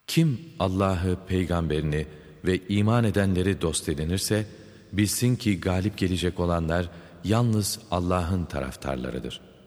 Kim Allah'ı, peygamberini ve iman edenleri dost edinirse, bilsin ki galip gelecek olanlar yalnız Allah'ın taraftarlarıdır.